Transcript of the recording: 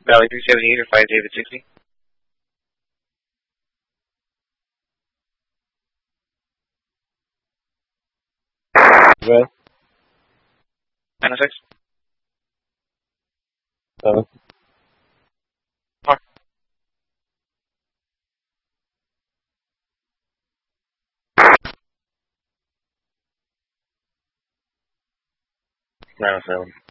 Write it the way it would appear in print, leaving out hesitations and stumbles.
Valley 378 or 5 David 60. Good. 906. 7. 907.